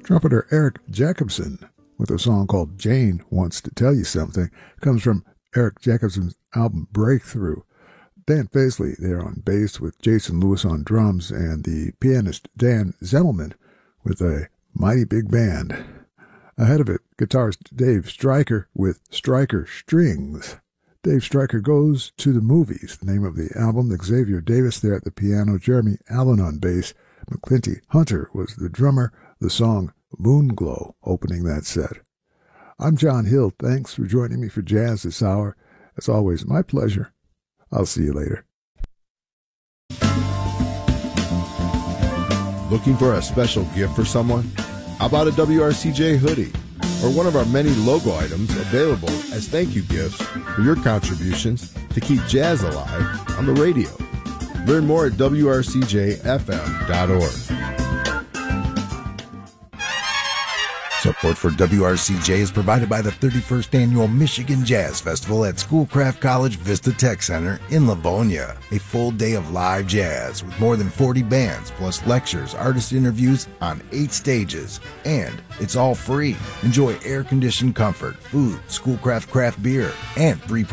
Trumpeter Eric Jacobson with a song called Jane Wants to Tell You Something comes from Eric Jacobson's album Breakthrough. Dan Faisley there on bass with Jason Lewis on drums and the pianist Dan Zettelman with a mighty big band. Ahead of it, guitarist Dave Stryker with Stryker Strings. Dave Stryker Goes to the Movies, the name of the album. Xavier Davis there at the piano, Jeremy Allen on bass, McClinty Hunter was the drummer, the song Moonglow opening that set. I'm John Hill. Thanks for joining me for Jazz this hour. As always, my pleasure. I'll see you later. Looking for a special gift for someone? How about a WRCJ hoodie or one of our many logo items available as thank you gifts for your contributions to keep jazz alive on the radio? Learn more at WRCJFM.org. Support for WRCJ is provided by the 31st Annual Michigan Jazz Festival at Schoolcraft College Vista Tech Center in Livonia. A full day of live jazz with more than 40 bands, plus lectures, artist interviews on 8 stages. And it's all free. Enjoy air-conditioned comfort, food, Schoolcraft craft beer, and free